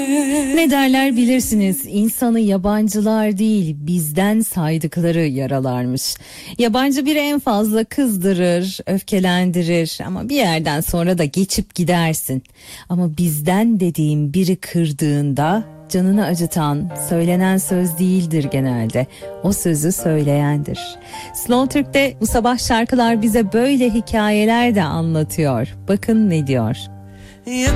Ne derler bilirsiniz, insanı yabancılar değil bizden saydıkları yaralarmış. Yabancı biri en fazla kızdırır, öfkelendirir ama bir yerden sonra da geçip gidersin. Ama bizden dediğim biri kırdığında canını acıtan, söylenen söz değildir genelde. O sözü söyleyendir. Slow Türk'te bu sabah şarkılar bize böyle hikayeler de anlatıyor. Bakın ne diyor.